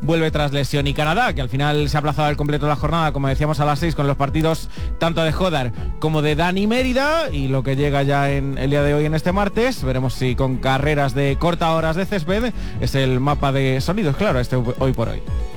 vuelve tras lesión. Y Canadá, que al final se ha aplazado al completo la jornada, como decíamos, a las 6, con los partidos tanto de Jodar como de Dani Mérida, y lo que llega ya en el día de hoy, en este martes, veremos si con carreras de corta horas de césped es el mapa de sonidos, claro, este hoy por hoy.